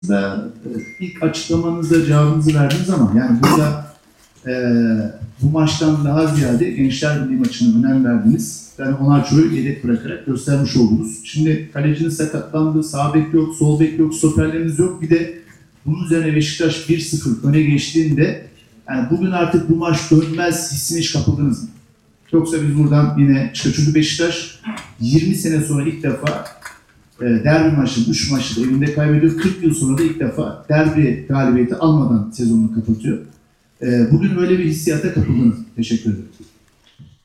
ilk açıklamanızda cevabınızı verdiniz ama yani burada bu maçtan daha ziyade Gençler Birliği maçına önem verdiniz. Yani Onaço'yu yedek bırakarak göstermiş oldunuz. Şimdi kaleciniz sakatlandı, sağ bek yok, sol bek yok, stoperleriniz yok. Bir de bunun üzerine Beşiktaş 1-0 öne geçtiğinde yani bugün artık bu maç dönmez hissine hiç kapıldınız mı? Yoksa biz buradan yine çıkıyor. Çünkü Beşiktaş 20 sene sonra ilk defa derbi maçı, 3 maçı evinde kaybediyor. 40 yıl sonra da ilk defa derbi galibiyeti almadan sezonunu kapatıyor. Bugün öyle bir hissiyata kapıldınız. Teşekkür ederim.